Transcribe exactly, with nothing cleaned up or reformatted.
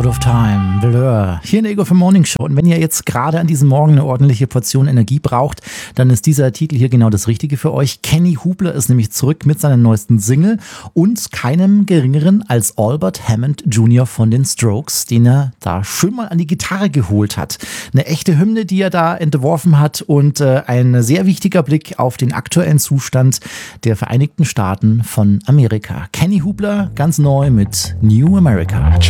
Out of Time, Blur, hier in der Ego für Morning Show. Und wenn ihr jetzt gerade an diesem Morgen eine ordentliche Portion Energie braucht, dann ist dieser Titel hier genau das Richtige für euch. Kenny Hubler ist nämlich zurück mit seiner neuesten Single und keinem geringeren als Albert Hammond Junior von den Strokes, den er da schön mal an die Gitarre geholt hat. Eine echte Hymne, die er da entworfen hat und äh, ein sehr wichtiger Blick auf den aktuellen Zustand der Vereinigten Staaten von Amerika. Kenny Hubler, ganz neu mit New America.